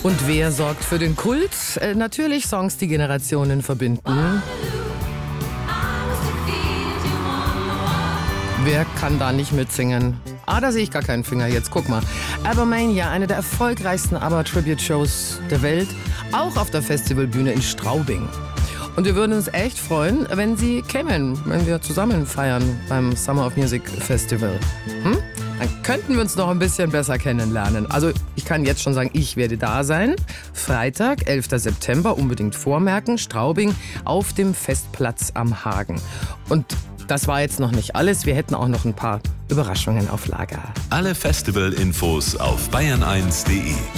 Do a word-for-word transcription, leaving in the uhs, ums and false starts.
Und wer sorgt für den Kult? Äh, natürlich Songs, die Generationen verbinden. Wer kann da nicht mitsingen? Ah, da sehe ich gar keinen Finger jetzt. Guck mal. ABBA-Mania, eine der erfolgreichsten ABBA-Tribute-Shows der Welt, auch auf der Festivalbühne in Straubing. Und wir würden uns echt freuen, wenn Sie kämen, wenn wir zusammen feiern beim Summer of Music Festival. Hm? Dann könnten wir uns noch ein bisschen besser kennenlernen. Also ich kann jetzt schon sagen, ich werde da sein. Freitag, elfter September, unbedingt vormerken, Straubing auf dem Festplatz am Hagen. Und das war jetzt noch nicht alles. Wir hätten auch noch ein paar Überraschungen auf Lager. Alle Festival-Infos auf bayern eins punkt de.